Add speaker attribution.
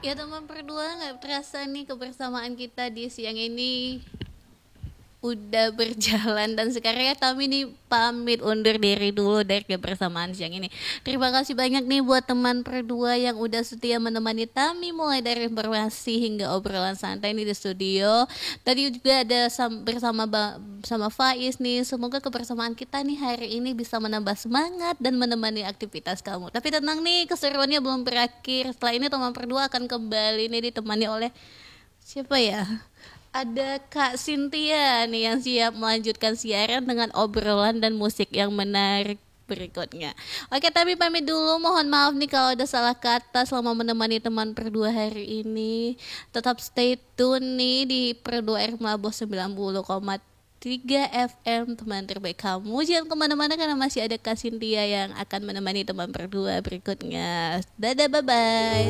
Speaker 1: Ya teman berdua, nggak terasa nih kebersamaan kita di siang ini udah berjalan, dan sekarang ya kami nih pamit undur diri dulu dari kebersamaan siang ini. Terima kasih banyak nih buat teman berdua yang udah setia menemani kami mulai dari informasi hingga obrolan santai nih di studio. Tadi juga ada bersama sama Faiz nih. Semoga kebersamaan kita nih hari ini bisa menambah semangat dan menemani aktivitas kamu. Tapi tenang nih, keseruannya belum berakhir. Setelah ini teman berdua akan kembali nih ditemani oleh siapa ya? Ada Kak Cynthia nih yang siap melanjutkan siaran dengan obrolan dan musik yang menarik berikutnya. Oke, tapi pamit dulu. Mohon maaf nih kalau ada salah kata selama menemani teman berdua hari ini. Tetap stay tune nih di Perdua Air Mabo 90,3 FM, teman terbaik kamu. Jangan kemana-mana karena masih ada Kak Cynthia yang akan menemani teman berdua berikutnya. Dadah, bye-bye.